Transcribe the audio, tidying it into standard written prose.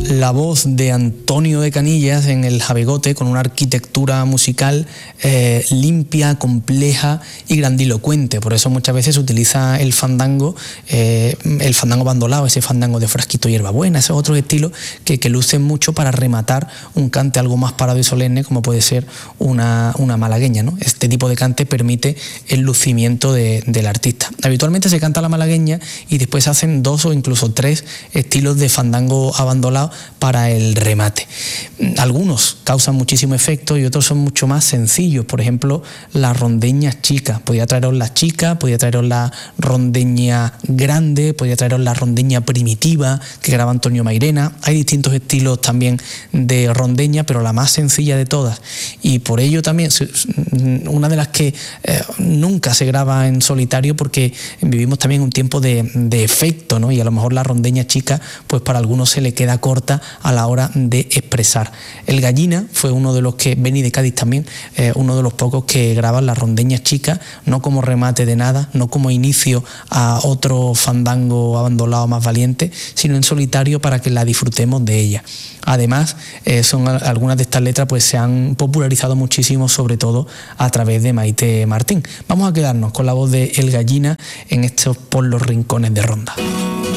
la voz de Antonio de Canillas en el Jabegote, con una arquitectura musical limpia, compleja y grandilocuente. Por eso muchas veces se utiliza el fandango bandolado, ese fandango de frasquito y hierbabuena, esos otros estilos que lucen mucho para rematar un cante algo más parado y solemne, como puede ser una malagueña, ¿no? Este tipo de cante permite el lucimiento del artista. Habitualmente se canta la malagueña y después se hacen 2 o incluso 3 estilos de fandango abandolado para el remate. Algunos causan muchísimo efecto y otros son mucho más sencillos. Por ejemplo, las rondeñas chicas. Podría traeros la chica, podría traeros la rondeña grande, podría traeros la rondeña primitiva que graba Antonio Mairena. Hay distintos estilos también de rondeña, pero la más sencilla de todas, y por ello también una de las que nunca se graba en solitario, porque vivimos también un tiempo de efecto, ¿no? Y a lo mejor la rondeña chica pues para algunos se le queda corta a la hora de expresar. El Gallina fue uno de los que, Beni de Cádiz también, uno de los pocos que graban la rondeña chica, no como remate de nada, no como inicio a otro fandango abandolado más valiente, sino en solitario para que la disfrutemos de ella. Además, algunas de estas letras pues se han popularizado muchísimo, sobre todo a través de Maite Martín. Vamos a quedarnos con la voz de El Gallina en estos Por los Rincones de Ronda.